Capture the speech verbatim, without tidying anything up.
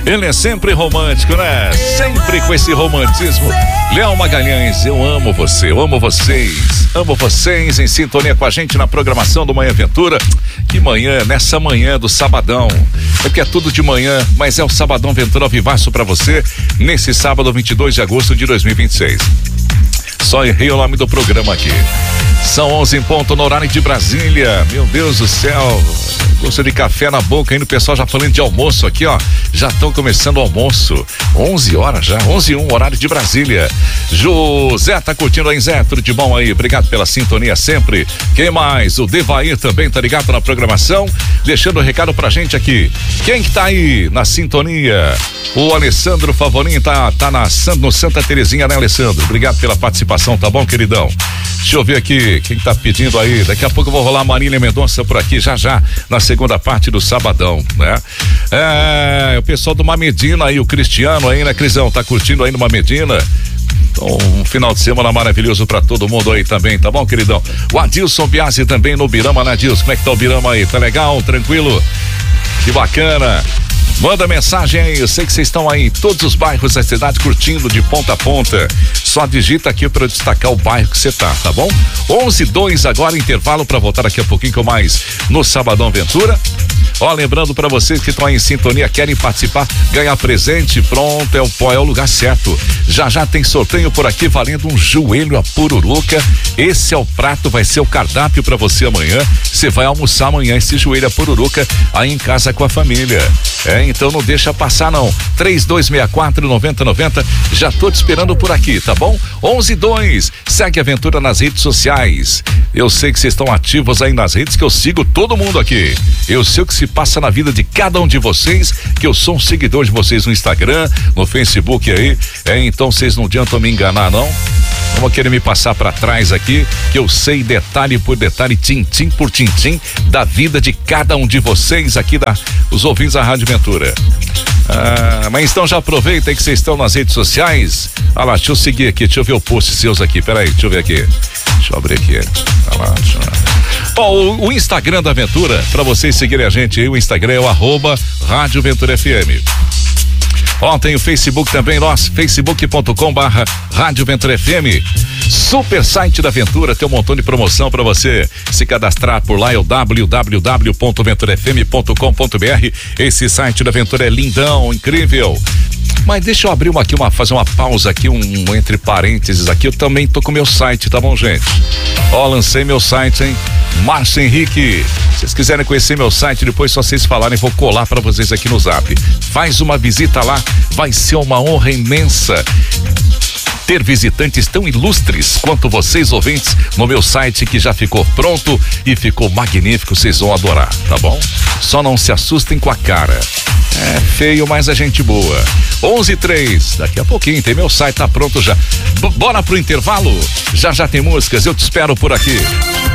Ele é sempre romântico, né? Sempre com esse romantismo. Léo Magalhães, eu amo você, eu amo vocês. Amo vocês em sintonia com a gente na programação do Manhã Aventura. Que manhã, nessa manhã do sabadão. É que é tudo de manhã, mas é o Sabadão Ventura ao vivaço pra você nesse sábado vinte e dois de agosto de dois mil e vinte e seis. Só errei o nome do programa aqui. São onze em ponto no horário de Brasília. Meu Deus do céu. Gosto de café na boca ainda, o pessoal já falando de almoço aqui, ó. Já estão começando o almoço. onze horas já, onze e um, horário de Brasília. José tá curtindo aí, Zé? Tudo de bom aí? Obrigado pela sintonia sempre. Quem mais? O Devair também tá ligado na programação, deixando o recado pra gente aqui. Quem que tá aí na sintonia? O Alessandro Favorim tá, tá na, no Santa Terezinha, né, Alessandro? Obrigado pela participação, tá bom, queridão? Deixa eu ver aqui, quem tá pedindo aí? Daqui a pouco eu vou rolar a Marília Mendonça por aqui, já já, na segunda parte do Sabadão, né? É, o pessoal do Mamedina aí, o Cristiano aí, né, Crisão? Tá curtindo aí no Mamedina? Então, um final de semana maravilhoso pra todo mundo aí também, tá bom, queridão? O Adilson Biasi também no Birama, né, Adilson? Como é que tá o Birama aí? Tá legal? Tranquilo? Que bacana! Manda mensagem aí, eu sei que vocês estão aí em todos os bairros da cidade curtindo de ponta a ponta. Só digita aqui para destacar o bairro que você tá, tá bom? onze e dois agora, intervalo para voltar daqui a pouquinho com mais no Sabadão Ventura. Ó, lembrando para vocês que estão aí em sintonia, querem participar, ganhar presente, pronto, é o, é o lugar certo. Já já tem sorteio por aqui valendo um joelho à pururuca. Esse é o prato, vai ser o cardápio para você amanhã. Você vai almoçar amanhã esse joelho à pururuca aí em casa com a família. É, então não deixa passar não. três dois seis quatro, nove zero nove zero, já tô te esperando por aqui, tá bom? onze e dois, segue a Aventura nas redes sociais. Eu sei que vocês estão ativos aí nas redes, que eu sigo todo mundo aqui. Eu sei o que se passa na vida de cada um de vocês, que eu sou um seguidor de vocês no Instagram, no Facebook aí. É, então vocês não adiantam me enganar não. Não vão querer me passar pra trás aqui, que eu sei detalhe por detalhe, tintim por tintim, da vida de cada um de vocês aqui, da, os ouvintes da Rádio Ventura. Ah, mas então já aproveita aí que vocês estão nas redes sociais. Ah lá, deixa eu seguir aqui, deixa eu ver o post seus aqui, peraí, deixa eu ver aqui. Deixa eu abrir aqui. Ah lá, deixa eu... Ó, o, o Instagram da Ventura, pra vocês seguirem a gente aí, o Instagram é o arroba Rádio Ventura F M. Ó, tem o Facebook também, nosso, facebook ponto com barra Rádio Ventura F M. Super site da Ventura, tem um montão de promoção pra você se cadastrar por lá, é o w w w ponto ventura f m ponto com ponto b r. Esse site da Ventura é lindão, incrível. Mas deixa eu abrir uma aqui, uma, fazer uma pausa aqui, um, um entre parênteses aqui, eu também tô com meu site, tá bom, gente? Ó, lancei meu site, hein? Márcio Henrique, se vocês quiserem conhecer meu site, depois só vocês falarem, vou colar pra vocês aqui no Zap. Faz uma visita lá, vai ser uma honra imensa ter visitantes tão ilustres quanto vocês, ouvintes, no meu site, que já ficou pronto e ficou magnífico, vocês vão adorar, tá bom? Só não se assustem com a cara. É feio, mas é gente boa. onze e três, daqui a pouquinho tem meu site, tá pronto já. B- bora pro intervalo? Já já tem músicas, eu te espero por aqui.